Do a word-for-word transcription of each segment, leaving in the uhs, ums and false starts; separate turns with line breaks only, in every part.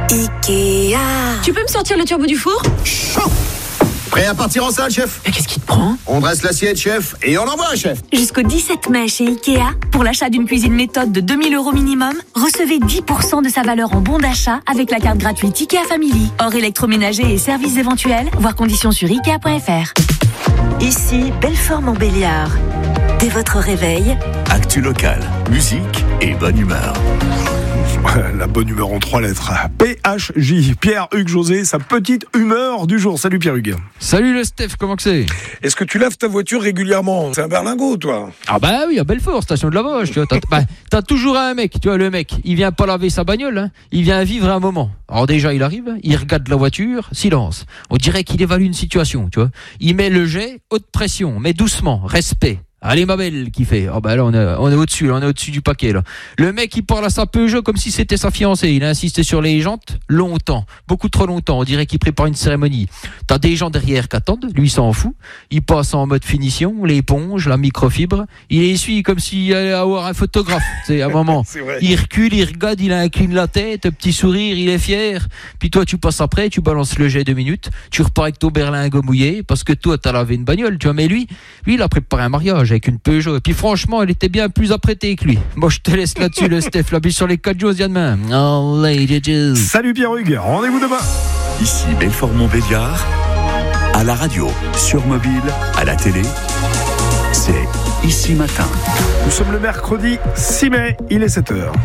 Ikea.
Tu peux me sortir le turbo du four ?
Chaud. Prêt à partir en salle, chef ?
Mais qu'est-ce qui te prend ?
On dresse l'assiette, chef, et on envoie, chef.
Jusqu'au dix-sept mai chez Ikea, pour l'achat d'une cuisine méthode de deux mille euros minimum, recevez dix pour cent de sa valeur en bon d'achat avec la carte gratuite Ikea Family. Hors électroménager et services éventuels, voir conditions sur ikea point f r.
Ici, Belfort-Montbéliard. Dès votre réveil,
actu locale, musique et bonne humeur.
La bonne humeur en trois lettres. P H J, Pierre-Hugues José, sa petite humeur du jour. Salut Pierre-Hugues.
Salut le Steph, comment que c'est ?
Est-ce que tu laves ta voiture régulièrement ? C'est un berlingot, toi ?
Ah bah oui, à Belfort, station de lavage, tu vois. T'as, bah, t'as toujours un mec, tu vois, le mec, il vient pas laver sa bagnole, hein, il vient vivre un moment. Alors déjà, il arrive, il regarde la voiture, silence. On dirait qu'il évalue une situation, tu vois. Il met le jet, haute pression, mais doucement, respect. Allez ma belle, qui fait. Oh bah là on est, on est au-dessus, là, on est au-dessus du paquet là. Le mec il parle à sa Peugeot comme si c'était sa fiancée. Il a insisté sur les jantes longtemps, beaucoup trop longtemps. On dirait qu'il prépare une cérémonie. T'as des gens derrière qui attendent, lui s'en fout. Il passe en mode finition, l'éponge, la microfibre. Il essuie comme s'il allait avoir un photographe. C'est un moment. Il recule, il regarde, il incline la tête, petit sourire, il est fier. Puis toi tu passes après, tu balances le jet deux minutes, tu repars avec ton berlingot mouillé parce que toi t'as lavé une bagnole, tu vois. Mais lui, lui il a préparé un mariage avec une Peugeot. Et puis franchement, elle était bien plus apprêtée que lui. Moi, je te laisse là-dessus, le Steph. La bise sur les quatre jours, demain. Oh, ladies.
Salut Pierre-Hugues, rendez-vous demain.
Ici Belfort-Montbéliard, à la radio, sur mobile, à la télé. C'est Ici Matin.
Nous sommes le mercredi six mai, il est sept heures.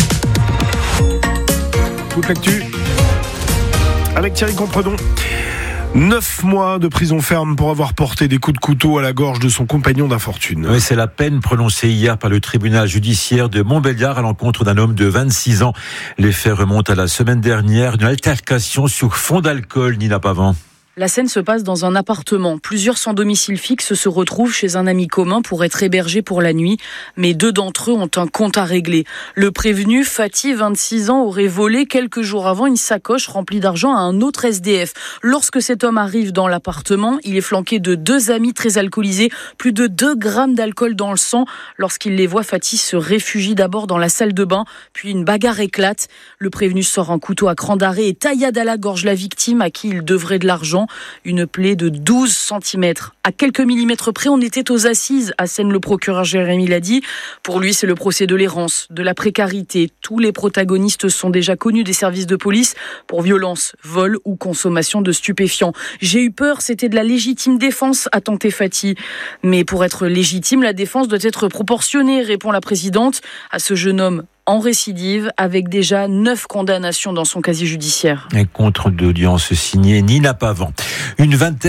Toute l'actu avec Thierry Compredon. Neuf mois de prison ferme pour avoir porté des coups de couteau à la gorge de son compagnon d'infortune.
Oui, c'est la peine prononcée hier par le tribunal judiciaire de Montbéliard à l'encontre d'un homme de vingt-six ans. Les faits remontent à la semaine dernière, une altercation sur fond d'alcool, Nina Pavant.
La scène se passe dans un appartement. Plusieurs sans domicile fixe se retrouvent chez un ami commun pour être hébergés pour la nuit. Mais deux d'entre eux ont un compte à régler. Le prévenu, Fatih, vingt-six ans, aurait volé quelques jours avant une sacoche remplie d'argent à un autre S D F. Lorsque cet homme arrive dans l'appartement, il est flanqué de deux amis très alcoolisés, plus de deux grammes d'alcool dans le sang. Lorsqu'il les voit, Fatih se réfugie d'abord dans la salle de bain, puis une bagarre éclate. Le prévenu sort un couteau à cran d'arrêt et taillade à la gorge la victime à qui il devrait de l'argent. Une plaie de douze centimètres. À quelques millimètres près, on était aux assises, assène le procureur Jérémy Lady. Pour lui, c'est le procès de l'errance, de la précarité. Tous les protagonistes sont déjà connus des services de police pour violence, vol ou consommation de stupéfiants. J'ai eu peur, c'était de la légitime défense, a tenté Fatih. Mais pour être légitime, la défense doit être proportionnée, répond la présidente à ce jeune homme en récidive, avec déjà neuf condamnations dans son casier judiciaire.
Un compte d'audience signé Nina Pavant. Une vingtaine